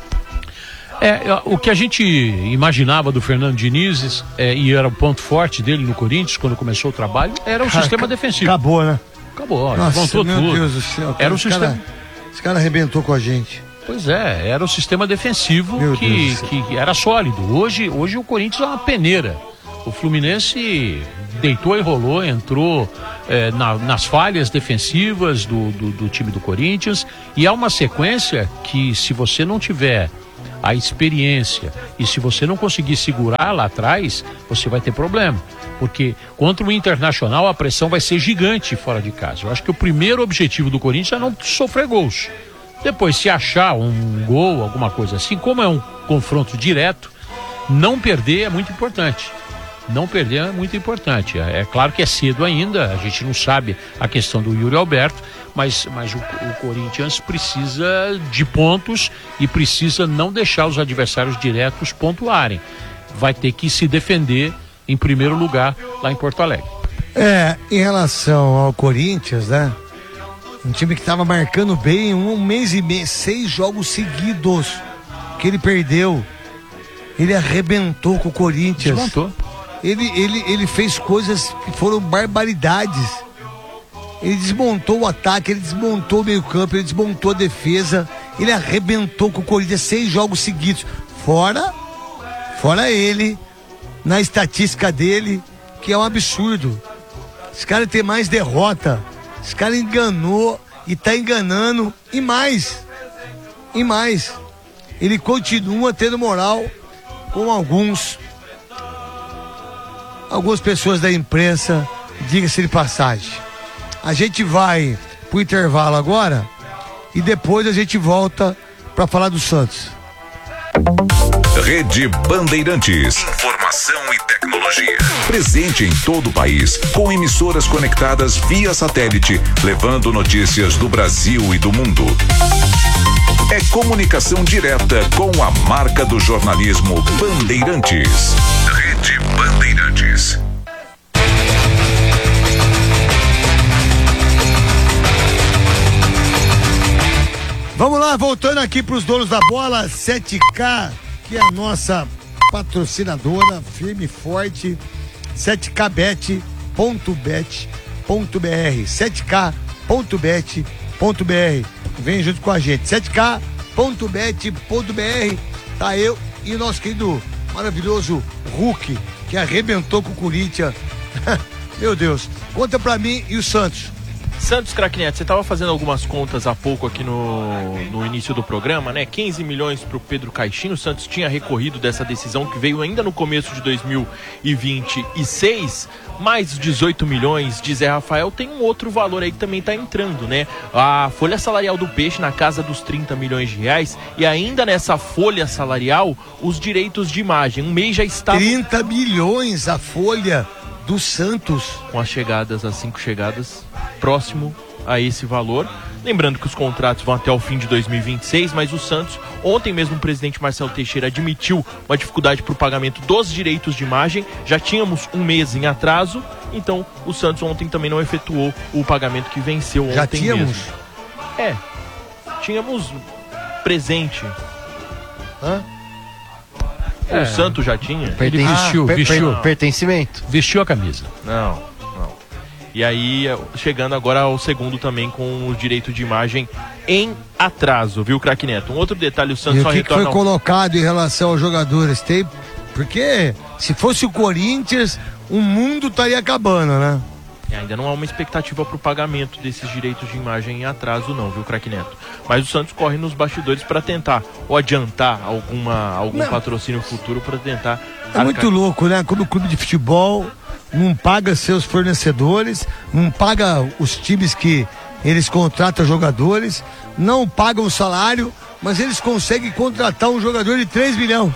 É, o que a gente imaginava do Fernando Diniz, é, e era o ponto forte dele no Corinthians, quando começou o trabalho, era o Cara, defensivo defensivo. Acabou, né? Acabou, Nossa, levantou meu tudo. Deus do céu. Era o esse sistema... cara, esse cara arrebentou com a gente. Pois é, era o sistema defensivo que, que era sólido. Hoje, hoje o Corinthians é uma peneira. O Fluminense deitou e rolou, entrou é, na, nas falhas defensivas do, do, do time do Corinthians, e há uma sequência que, se você não tiver a experiência. E se você não conseguir segurar lá atrás, você vai ter problema. Porque contra o Internacional a pressão vai ser gigante fora de casa. Eu acho que o primeiro objetivo do Corinthians é não sofrer gols. Depois, se achar um gol, alguma coisa assim, como é um confronto direto, não perder é muito importante. Não perder é muito importante. É, é claro que é cedo ainda, a gente não sabe a questão do Yuri Alberto, mas, mas o, o Corinthians precisa de pontos e precisa não deixar os adversários diretos pontuarem. Vai ter que se defender em primeiro lugar lá em Porto Alegre. É, em relação ao Corinthians, né? Um time que estava marcando bem um mês e meio, seis jogos seguidos que ele perdeu. Ele arrebentou com o Corinthians. Desmontou. Ele, ele, ele fez coisas que foram barbaridades. Ele desmontou o ataque, ele desmontou o meio-campo, ele desmontou a defesa. Ele arrebentou com o Corinthians seis jogos seguidos. Fora, fora ele, na estatística dele, que é um absurdo. Esse cara tem mais derrota. Esse cara enganou e tá enganando e mais. E mais. Ele continua tendo moral com alguns algumas pessoas da imprensa, diga-se de passagem. A gente vai pro intervalo agora e depois a gente volta para falar do Santos. Rede Bandeirantes. Informação e tecnologia. Presente em todo o país, com emissoras conectadas via satélite, levando notícias do Brasil e do mundo. É comunicação direta com a marca do jornalismo Bandeirantes. Rede Bandeirantes. Vamos lá, voltando aqui para os donos da bola, sete K, que é a nossa patrocinadora, firme e forte, sete K bet ponto bet ponto br, sete K ponto bet ponto br, vem junto com a gente, sete K ponto bet ponto br, tá eu e o nosso querido maravilhoso Hulk, que arrebentou com o Corinthians. Meu Deus, conta pra mim e o Santos. Santos, craque Neto, você estava fazendo algumas contas há pouco aqui no, no início do programa, né? quinze milhões para o Pedro Caixinho. O Santos tinha recorrido dessa decisão que veio ainda no começo de dois mil e vinte e seis. Mais dezoito milhões de Zé Rafael. Tem um outro valor aí que também está entrando, né? A folha salarial do Peixe na casa dos trinta milhões de reais. E ainda nessa folha salarial, os direitos de imagem. Um mês já estava... trinta milhões a folha do Santos. Com as chegadas, as cinco chegadas, próximo a esse valor. Lembrando que os contratos vão até o fim de dois mil e vinte e seis, mas o Santos, ontem mesmo o presidente Marcelo Teixeira admitiu uma dificuldade para o pagamento dos direitos de imagem. Já tínhamos um mês em atraso, então o Santos ontem também não efetuou o pagamento que venceu ontem. Já tínhamos? Mesmo. É, tínhamos presente. Hã? O é. Santos já tinha. Ele vestiu, ah, per, vestiu. Per, pertencimento. Vestiu a camisa. Não, não. E aí, chegando agora ao segundo também com o direito de imagem em atraso, viu, craque Neto? Um outro detalhe, o Santos e só o que, retorna... que foi colocado em relação aos jogadores? Tem... Porque se fosse o Corinthians, o mundo estaria acabando, né? E ainda não há uma expectativa para o pagamento desses direitos de imagem em atraso não, viu, craque Neto? Mas o Santos corre nos bastidores para tentar ou adiantar alguma, algum não. patrocínio futuro para tentar... É muito louco, né? Como o clube de futebol não paga seus fornecedores, não paga os times que eles contratam jogadores, não pagam o salário, mas eles conseguem contratar um jogador de três milhões.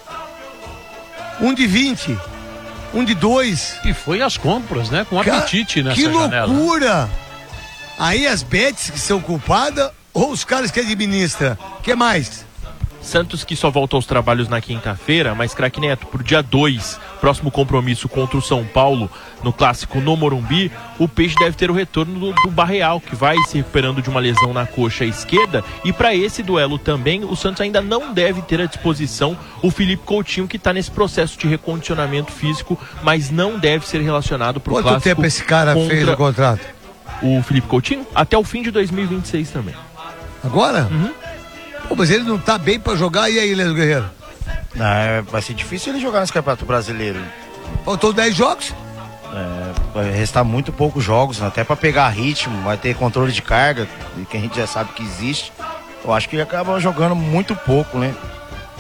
Um de vinte. Um de dois. E foi as compras, né? Com apetite nessa que janela. Que loucura! Aí as bets que são culpadas ou os caras que administram? O que mais? Santos que só volta aos trabalhos na quinta-feira, mas craque Neto, pro dia dois, próximo compromisso contra o São Paulo, no clássico no Morumbi, o Peixe deve ter o retorno do, do Barreal, que vai se recuperando de uma lesão na coxa esquerda, e para esse duelo também, o Santos ainda não deve ter à disposição o Felipe Coutinho, que está nesse processo de recondicionamento físico, mas não deve ser relacionado pro Quanto clássico. Quanto tempo esse cara contra... fez o contrato? O Felipe Coutinho? Até o fim de dois mil e vinte e seis também. Agora? Uhum. Pô, mas ele não tá bem pra jogar, e aí, Leandro Guerreiro? Não, é, vai ser difícil ele jogar nesse Campeonato Brasileiro. Faltou dez jogos? É, vai restar muito poucos jogos, até pra pegar ritmo, vai ter controle de carga, que a gente já sabe que existe. Eu acho que ele acaba jogando muito pouco, né?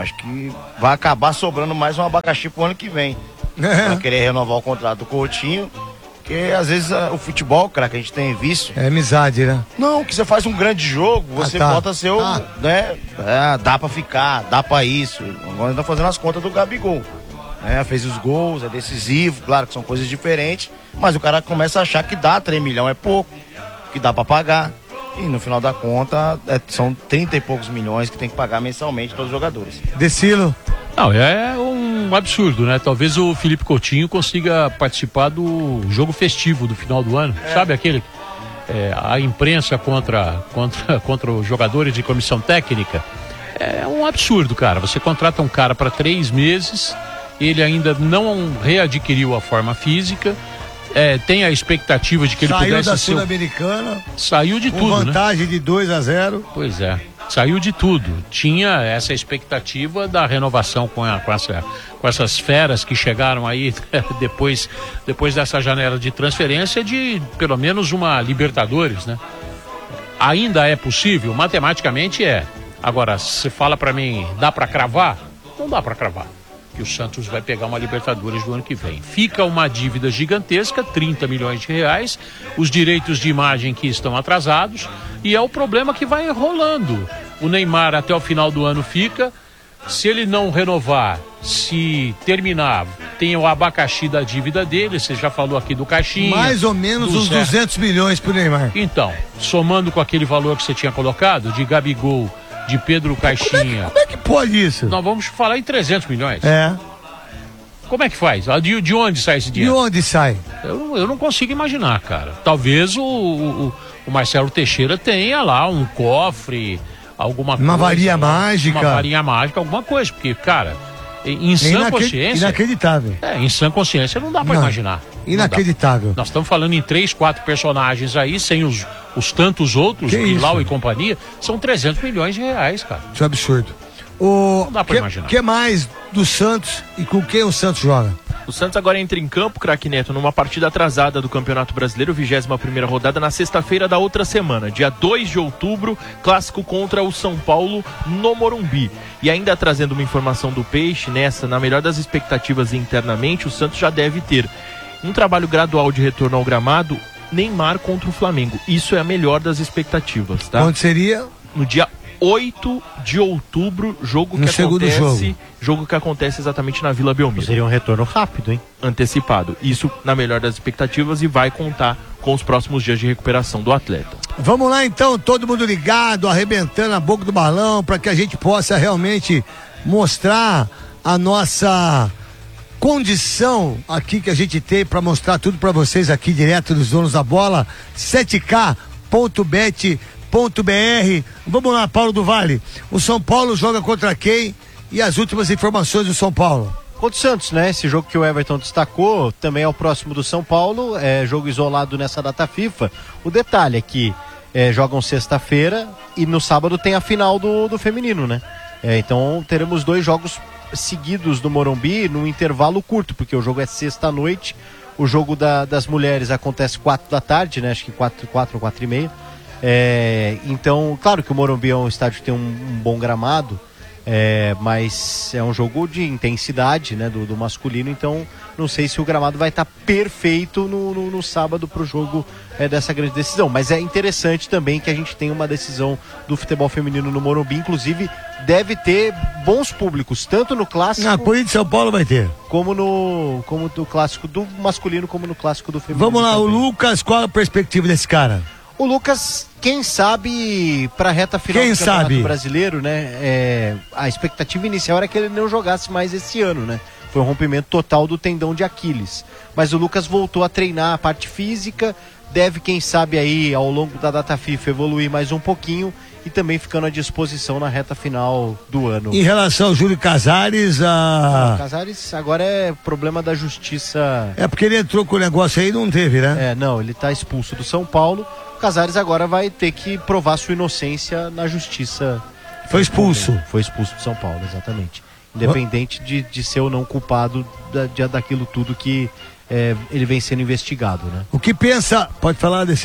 acho que vai acabar sobrando mais um abacaxi pro ano que vem. É. Vai querer renovar o contrato do Coutinho, porque às vezes a, o futebol, cara, que a gente tem visto. É amizade, né? Não, que você faz um grande jogo, você Ah, tá. bota seu, Ah. né? É, dá pra ficar, dá pra isso. Agora tá fazendo as contas do Gabigol. Né? Fez os gols, é decisivo, claro que são coisas diferentes, mas o cara começa a achar que dá três milhões é pouco, que dá pra pagar. E no final da conta, é, são trinta e poucos milhões que tem que pagar mensalmente todos os jogadores. Decilo. Não, é um absurdo, né? Talvez o Felipe Coutinho consiga participar do jogo festivo do final do ano. É. Sabe aquele? É, a imprensa contra, contra, contra os jogadores de comissão técnica. É um absurdo, cara. Você contrata um cara para três meses, ele ainda não readquiriu a forma física. É, tem a expectativa de que ele Saiu pudesse da ser. Sul-Americana. Saiu de com tudo, né? vantagem de dois a zero. Pois é. Saiu de tudo. Tinha essa expectativa da renovação com, a, com, essa, com essas feras que chegaram aí depois, depois dessa janela de transferência de pelo menos uma Libertadores, né? Ainda é possível? Matematicamente é. Agora, se fala pra mim, dá pra cravar? Não dá pra cravar. Que o Santos vai pegar uma Libertadores do ano que vem. Fica uma dívida gigantesca, trinta milhões de reais, os direitos de imagem que estão atrasados, e é o problema que vai rolando. O Neymar até o final do ano fica, se ele não renovar, se terminar, tem o abacaxi da dívida dele, você já falou aqui do Caixinha. Mais ou menos uns Zé. duzentos milhões pro Neymar. Então, somando com aquele valor que você tinha colocado, de Gabigol, de Pedro Caixinha. Como é que pode isso? Nós vamos falar em trezentos milhões. É. Como é que faz? De, de onde sai esse De dinheiro? onde sai? Eu, eu não consigo imaginar, cara. Talvez o, o, o Marcelo Teixeira tenha lá um cofre, alguma coisa. Uma varinha lá, mágica. Uma varinha mágica, alguma coisa. Porque, cara, em, em sã Inacred- consciência. Inacreditável. É, em sã consciência não dá pra Não. imaginar. Não Inacreditável. dá. Nós estamos falando em três, quatro personagens aí, sem os, os tantos outros, Que Bilal isso? e companhia, são trezentos milhões de reais, cara. Isso é absurdo. O Não dá pra que, imaginar. que mais do Santos e com quem o Santos joga? O Santos agora entra em campo, craque Neto, numa partida atrasada do Campeonato Brasileiro, vigésima primeira rodada, na sexta-feira da outra semana, dia dois de outubro, clássico contra o São Paulo no Morumbi. E ainda trazendo uma informação do Peixe, nessa, na melhor das expectativas internamente, o Santos já deve ter um trabalho gradual de retorno ao gramado, Neymar contra o Flamengo. Isso é a melhor das expectativas, tá? Onde seria? No dia oito de outubro, jogo No que segundo acontece, jogo. jogo que acontece exatamente na Vila Belmiro. Seria um retorno rápido, hein? Antecipado. Isso na melhor das expectativas e vai contar com os próximos dias de recuperação do atleta. Vamos lá então, todo mundo ligado, arrebentando a boca do balão, para que a gente possa realmente mostrar a nossa condição aqui que a gente tem para mostrar tudo para vocês aqui direto dos donos da bola, sete k ponto bet ponto b r. Vamos lá, Paulo do Vale. O São Paulo joga contra quem? E as últimas informações do São Paulo. Contra o Santos, né? Esse jogo que o Everton destacou também é o próximo do São Paulo, é jogo isolado nessa data FIFA. O detalhe é que é, jogam sexta-feira e no sábado tem a final do, do feminino, né? É, então teremos dois jogos seguidos do Morumbi num intervalo curto, porque o jogo é sexta-noite, o jogo da, das mulheres acontece quatro da tarde, né? Acho que quatro, quatro ou quatro e meia. É, então, claro que o Morumbi é um estádio que tem um, um bom gramado, é, mas é um jogo de intensidade, né, do, do masculino, então não sei se o gramado vai estar perfeito no, no, no sábado para o jogo é, dessa grande decisão, mas é interessante também que a gente tenha uma decisão do futebol feminino no Morumbi, inclusive deve ter bons públicos, tanto no clássico Na Corinthians de São Paulo vai ter. como no como do clássico do masculino, como no clássico do feminino. Vamos lá, o também. Lucas, qual a perspectiva desse cara? O Lucas, quem sabe para a reta final Quem do Campeonato sabe? Brasileiro, né? É, a expectativa inicial era que ele não jogasse mais esse ano, né? Foi um rompimento total do tendão de Aquiles. Mas o Lucas voltou a treinar a parte física, deve, quem sabe aí, ao longo da data FIFA, evoluir mais um pouquinho e também ficando à disposição na reta final do ano. Em relação ao Júlio Casares, O a... Casares agora é problema da justiça. é porque ele entrou com o negócio aí e não teve, né? É, não, ele está expulso do São Paulo. O Casares agora vai ter que provar sua inocência na justiça. Foi expulso. Foi expulso do São Paulo, exatamente. Independente de, de ser ou não culpado da, de, daquilo tudo que é, ele vem sendo investigado, né? O que pensa... Pode falar, Decino.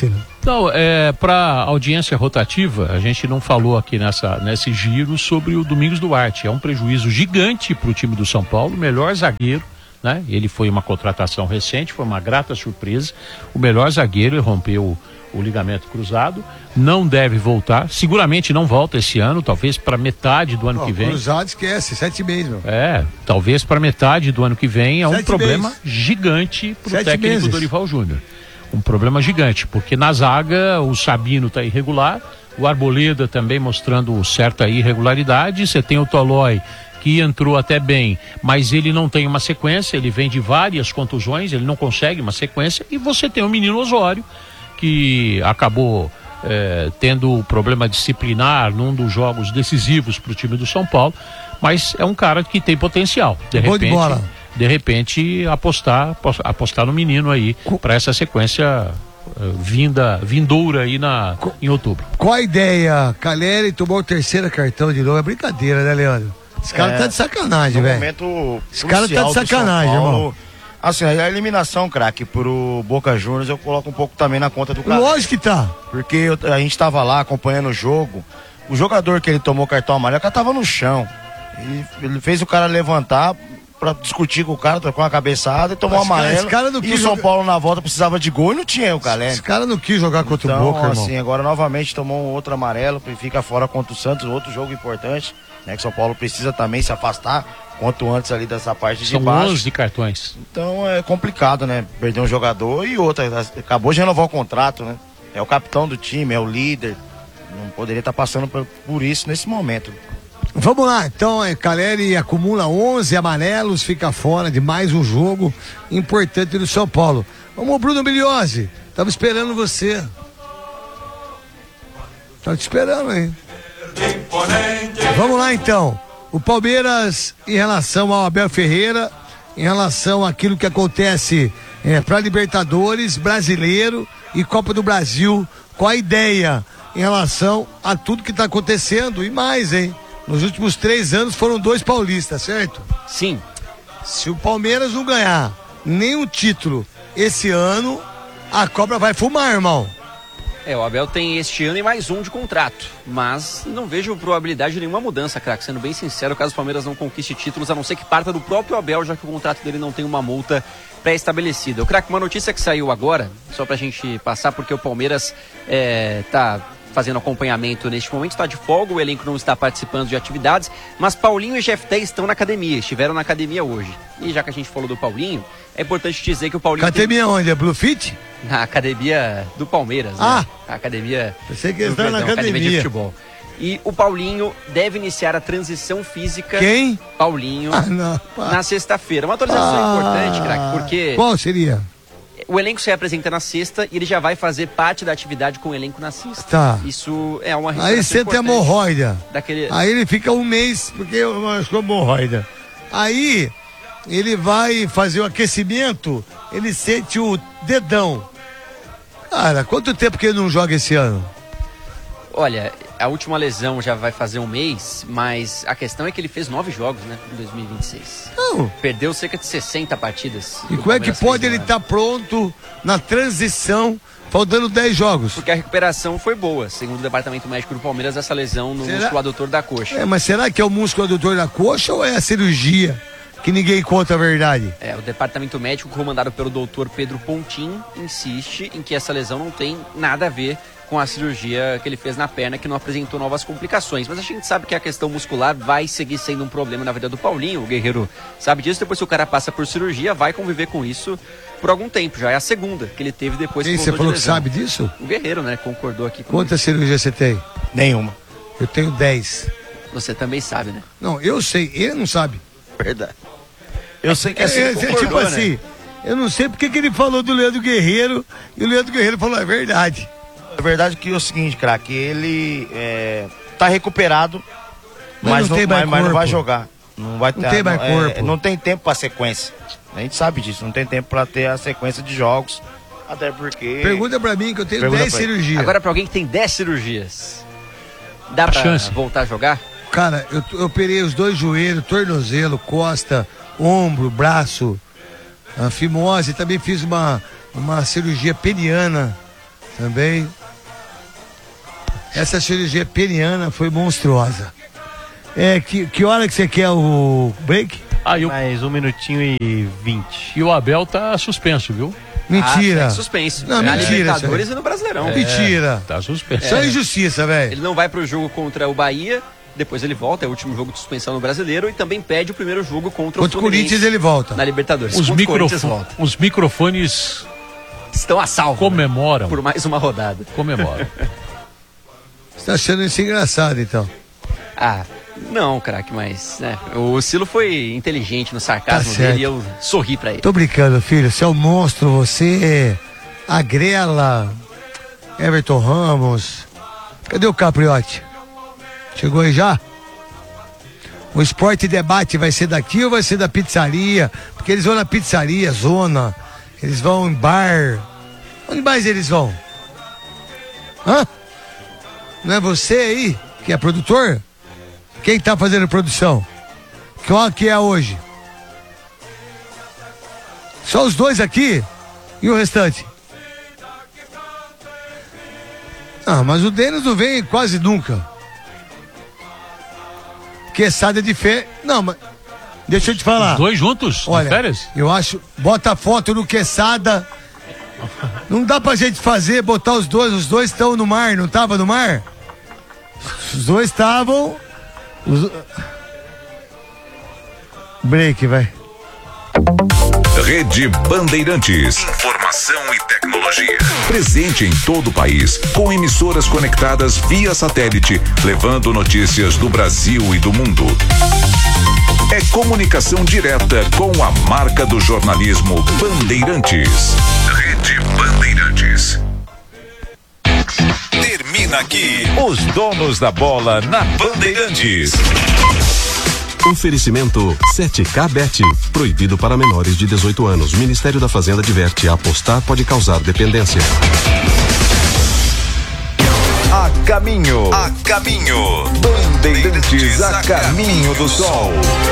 Então, é, para audiência rotativa, a gente não falou aqui nessa, nesse giro sobre o Domingos Duarte. É um prejuízo gigante para o time do São Paulo, melhor zagueiro, né? Ele foi uma contratação recente, foi uma grata surpresa. O melhor zagueiro, ele rompeu o, o ligamento cruzado, não deve voltar, seguramente não volta esse ano, talvez para metade do ano oh, que vem. Cruzado esquece, sete meses, meu. É, talvez para metade do ano que vem. É um sete problema meses. gigante para o técnico meses. Dorival Júnior. Um problema gigante, porque na zaga o Sabino está irregular, o Arboleda também mostrando certa irregularidade, você tem o Tolói que entrou até bem, mas ele não tem uma sequência, ele vem de várias contusões, ele não consegue uma sequência, e você tem o menino Osório, que acabou é, tendo problema disciplinar num dos jogos decisivos para o time do São Paulo, mas é um cara que tem potencial, de Bom repente... de bola. de repente apostar apostar no menino aí para essa sequência uh, vinda vindoura aí na em outubro. Qual a ideia? Caleri tomou o terceiro cartão de novo, é brincadeira, né, Leandro? Esse cara É, tá de sacanagem, velho. Momento Esse cara tá crucial de do São sacanagem, Paulo. irmão. Assim, a eliminação, craque, pro Boca Juniors eu coloco um pouco também na conta do cara. Lógico que tá. Porque eu- a gente tava lá acompanhando o jogo, o jogador que ele tomou cartão amarelo, o cara tava no chão. Ele, ele fez o cara levantar pra discutir com o cara, trocou uma cabeçada e tomou um Esse cara- amarelo. esse cara não E quis o São jogar- Paulo na volta precisava de gol e não tinha o Caleri. Esse cara não quis jogar contra Então, o Boca, irmão. assim, agora novamente tomou um outro amarelo e fica fora contra o Santos, outro jogo importante, né? Que São Paulo precisa também se afastar quanto antes ali dessa parte de São baixo. onze cartões. Então é complicado, né? Perder um jogador e outra, acabou de renovar o contrato, né? É o capitão do time, é o líder. Não poderia estar passando por, por isso nesse momento. Vamos lá, então, é, Caleri acumula onze amarelos, fica fora de mais um jogo importante do São Paulo. Vamos, Bruno Miliose, tava esperando você. Tava te esperando, hein? Vamos lá, então. O Palmeiras, em relação ao Abel Ferreira, em relação àquilo que acontece é, para Libertadores, Brasileiro e Copa do Brasil, qual a ideia em relação a tudo que está acontecendo e mais, hein? Nos últimos três anos foram dois paulistas, certo? Sim. Se o Palmeiras não ganhar nenhum título esse ano, a cobra vai fumar, irmão. É, o Abel tem este ano e mais um de contrato, mas não vejo probabilidade de nenhuma mudança, craque. Sendo bem sincero, caso o Palmeiras não conquiste títulos, a não ser que parta do próprio Abel, já que o contrato dele não tem uma multa pré-estabelecida. O craque, uma notícia que saiu agora, só pra gente passar, porque o Palmeiras é, tá fazendo acompanhamento neste momento, está de folga, o elenco não está participando de atividades, mas Paulinho e Jefté estão na academia, estiveram na academia hoje. E já que a gente falou do Paulinho, é importante dizer que o Paulinho... Academia tem... onde? É Blue Fit? Na academia do Palmeiras, Ah! né? A academia... Pensei que eles do- estavam na perdão, academia. de futebol. E o Paulinho deve iniciar a transição física... Quem? Paulinho, Ah, não. na sexta-feira. Uma atualização Ah. importante, craque, porque... Qual seria? O elenco se apresenta na sexta e ele já vai fazer parte da atividade com o elenco na sexta. Tá. Isso é uma Aí recuperação senta importante hemorroida. daquele... Aí ele fica um mês, porque eu acho que é hemorroida. Aí ele vai fazer o aquecimento, ele sente o dedão. Cara, quanto tempo que ele não joga esse ano? Olha, a última lesão já vai fazer um mês, mas a questão é que ele fez nove jogos, né, em dois mil e vinte e seis. Não. Perdeu cerca de sessenta partidas. E que o como é que Palmeiras pode fez no ele ano. estar pronto na transição, faltando dez jogos? Porque a recuperação foi boa, segundo o departamento médico do Palmeiras, essa lesão no Será? músculo adutor da coxa. É, mas será que é o músculo adutor da coxa ou é a cirurgia? Que ninguém conta a verdade. É, o departamento médico, comandado pelo doutor Pedro Pontin, insiste em que essa lesão não tem nada a ver com a cirurgia que ele fez na perna, que não apresentou novas complicações. Mas a gente sabe que a questão muscular vai seguir sendo um problema na vida do Paulinho. O Guerreiro sabe disso. Depois que o cara passa por cirurgia, vai conviver com isso por algum tempo. Já é a segunda que ele teve depois Quem que você voltou falou de que lesão. sabe disso? O Guerreiro, né? Concordou aqui com Quantas cirurgias você tem? Nenhuma. Eu tenho dez. isso. Você também sabe, né? Não, eu sei, ele não sabe. Verdade. Eu sei que é assim, É, é, concordou, tipo né? assim, eu não sei porque que ele falou do Leandro Guerreiro e o Leandro Guerreiro falou, é verdade. É verdade que é o seguinte, craque, ele é, tá recuperado, Mas mas, não não, tem mais mas, mas não vai corpo. jogar. Não vai Não ter, tem mais é, corpo. não tem tempo pra sequência. A gente sabe disso, não tem tempo pra ter a sequência de jogos. Até porque. Pergunta pra mim que eu tenho Pergunta dez pra ele. cirurgias. Agora, pra alguém que tem dez cirurgias, dá pra chance. voltar a jogar? Cara, eu, eu operei os dois joelhos, tornozelo, costa, ombro, braço, a fimose, também fiz uma, uma cirurgia peniana também. essa cirurgia peniana foi monstruosa. É, que, que hora que você quer o break? Ah, eu... Mais um minutinho e vinte. E o Abel tá suspenso, viu? Mentira. Ah, suspenso. Não, Na mentira. Libertadores e no Brasileirão. É, mentira. Tá suspenso. Isso é injustiça, velho. Ele não vai pro jogo contra o Bahia, depois ele volta, é o último jogo de suspensão no Brasileiro, e também pede o primeiro jogo contra, Contra o o Corinthians ele volta. na Libertadores. Os, Contra o Corinthians microfo... volta. Os microfones Estão a salvo comemoram. por mais uma rodada. Comemoram. Você tá achando isso engraçado, então? Ah, não, craque, mas né, o Silo foi inteligente no sarcasmo Tá certo. dele e eu sorri pra ele. Tô brincando, filho. Você é um monstro, você agrela. Everton Ramos. Cadê o Capriotti? Chegou aí já? O Esporte Debate vai ser daqui ou vai ser da pizzaria? Porque eles vão na pizzaria, zona. Eles vão em bar. Onde mais eles vão? Hã? Não é você aí que é produtor? Quem tá fazendo produção? Qual que é hoje? Só os dois aqui? E o restante? Ah, mas o Denis não vem quase nunca. Quesada de fé. Não, mas deixa eu te falar. Os dois juntos? Olha, de férias? eu acho. Bota a foto no Quesada. Não dá pra gente fazer, botar os dois. Os dois estão no mar, não tava no mar? Os dois estavam. Os... Break, vai. Rede Bandeirantes. Informação e tecnologia. Presente em todo o país, com emissoras conectadas via satélite, levando notícias do Brasil e do mundo. É comunicação direta com a marca do jornalismo Bandeirantes. Rede Bandeirantes. Termina aqui os donos da bola na Bandeirantes. Oferecimento sete K Bet. Proibido para menores de dezoito anos. O Ministério da Fazenda adverte: apostar pode causar dependência. A caminho, a caminho. Bandeirantes a caminho do sol.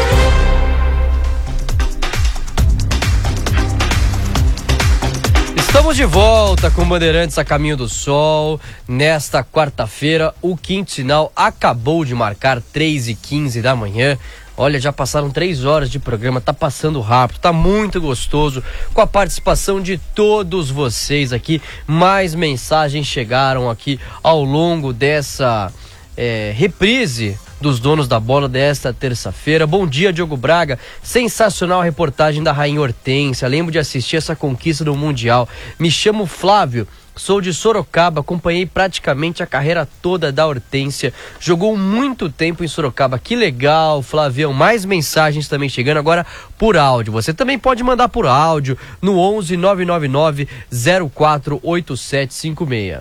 Estamos de volta com Bandeirantes a Caminho do Sol. Nesta quarta-feira, o quinto sinal acabou de marcar três e quinze da manhã. Olha, já passaram três horas de programa, tá passando rápido, tá muito gostoso, com a participação de todos vocês aqui. Mais mensagens chegaram aqui ao longo dessa é, reprise dos donos da bola desta terça-feira. Bom dia, Diogo Braga. Sensacional a reportagem da Rainha Hortência. Lembro de assistir essa conquista do Mundial. Me chamo Flávio, sou de Sorocaba, acompanhei praticamente a carreira toda da Hortência. Jogou muito tempo em Sorocaba. Que legal, Flavião. Mais mensagens também chegando agora por áudio. Você também pode mandar por áudio no onze nove nove nove zero quatro oito sete cinco seis.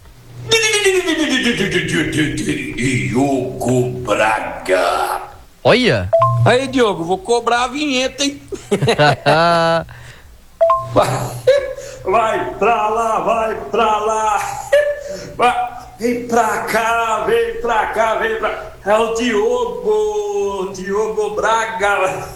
Diogo Braga. Olha. Aí, Diogo, vou cobrar a vinheta, hein? Vai pra lá, vai pra lá. Vai. Vem pra cá, vem pra cá, vem pra cá. É o Diogo, Diogo Braga.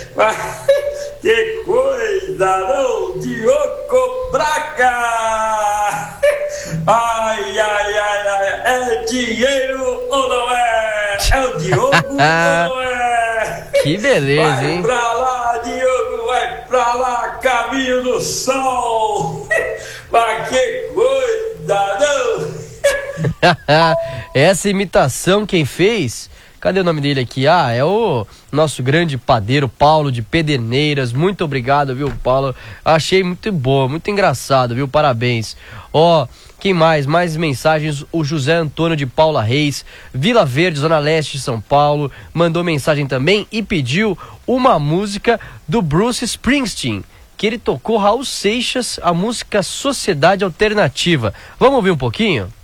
Que coisa, não? Diogo Braga. Ai, ai, ai, ai. É dinheiro ou não é? É o Diogo ou não é? Que beleza, vai hein? Vai pra lá, Diogo, vai pra lá, caminho do sol. Mas que coisa, não? Essa imitação quem fez? Cadê o nome dele aqui? Ah, é o nosso grande padeiro Paulo de Pederneiras. Muito obrigado, viu, Paulo? Achei muito boa, muito engraçado, viu? Parabéns. Ó, quem mais? Mais mensagens. O José Antônio de Paula Reis, Vila Verde, Zona Leste de São Paulo, mandou mensagem também e pediu uma música do Bruce Springsteen, que ele tocou Raul Seixas, a música Sociedade Alternativa. Vamos ouvir um pouquinho?